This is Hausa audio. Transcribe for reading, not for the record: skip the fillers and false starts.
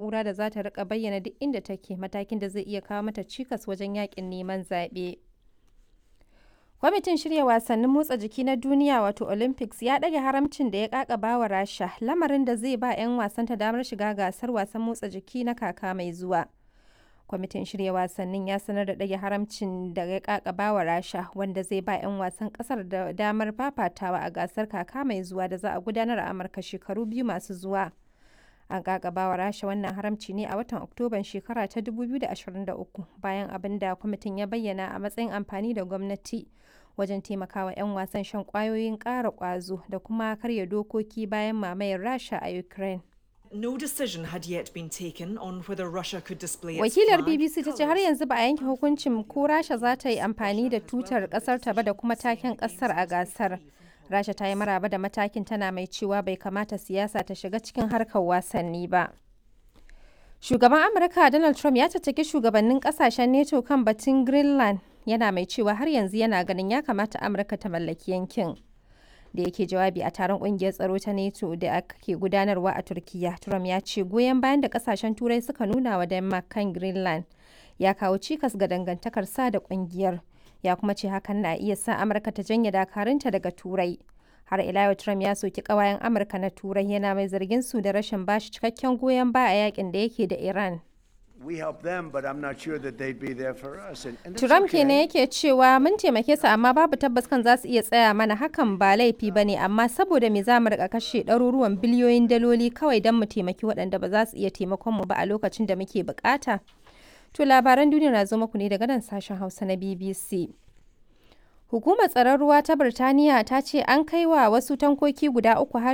na'ura da za ta rika bayyana duk inda take, matakin da zai iya kawo mata cikas wajen yakin neman zaɓe. Kwamitin shirya wasannin motsa jiki na duniya wato Olympics ya ɗage haramcin da ya ƙaƙaba wa Rasha, lamarin da zai ba 'yan wasanta damar shiga gasar wasan motsa jiki na kaka mai zuwa. Kwamitin shirya wasannin ya sanar da ɗage haramcin da ya ƙaƙaba wa Rasha, wanda zai ba 'yan wasan ƙasar da damar fafatawa a gasar kaka mai zuwa da za a gudanar a Amurka shekaru 2 masu zuwa. An ƙaƙaba wa Rasha wannan haramci ne a watan Oktoban shekara ta 2023 bayan abin da kwamitin ya bayyana a matsayin amfani da gwamnati wajen taimakawa 'yan wasan shan ƙwayoyin ƙara ƙwazo da kuma karya dokoki bayan mamayar Rasha a Ukraine. No decision had yet been taken on whether Russia could display its Wakilar flag, BBC ta ce har yanzu ba a yanke hukuncin ko Rasha za ta yi amfani da tutar ƙasar ta ba da kuma taken ƙasar a gasar. Rasha ta yi maraba da matakin, tana mai cewa bai kamata siyasa ta shiga cikin harkar wasanni ba. Shugaban Amurka Donald Trump ya caccaki shugabannin kasashen NATO kan batun Greenland, yana mai cewa har yanzu yana ganin ya kamata Amurka ta mallaki yankin. Da yake jawabi a taron kungiyar tsaro ta NATO da ake gudanarwa a Turkiyya, Trump ya ce goyon bayan da kasashen Turai suka nuna wa Denmark kan Greenland ya kawo cikas ga dangantakar sa da kungiyar. Ya kuma ce hakan na iya sa Amurka ta janye dakarunta daga Turai. Har ila yau Trump ya soki kawayen Amurka na Turai, yana mai zargin su da rashin bashi cikakken goyon baya a yakin da yake da Iran. Trump kenan yake cewa mun taimake su amma babu tabbas kan za su iya tsaya mana, hakan ba laifi ba ne, amma saboda me za mu rika kashe ɗaruruwan biliyoyin daloli kawai don mu taimaki waɗanda ba za su iya taimakon mu ba a lokacin da muke bukata. To labaran duniya na zo muku ne daga nan sashen Hausa na BBC. Hukumar tsaron ruwa ta Birtaniya ta ce an kai wa wasu tankoki guda 3 hari